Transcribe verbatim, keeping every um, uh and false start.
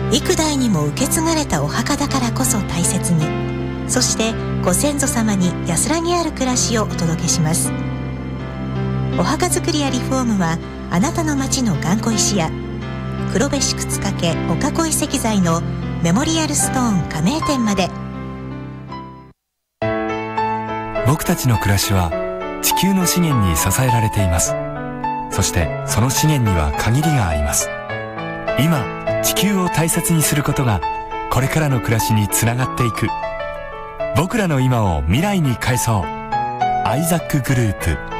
幾代にも受け継がれたお墓だからこそ大切に、そしてご先祖様に安らぎある暮らしをお届けします。お墓作りやリフォームはあなたの町の頑固石や黒部市靴掛お囲い石材のメモリアルストーン加盟店まで。 僕たちの暮らしは地球の資源に支えられています。そしてその資源には限りがあります。今地球を大切にすることがこれからの暮らしにつながっていく。僕らの今を未来に変えそう。アイザックグループ。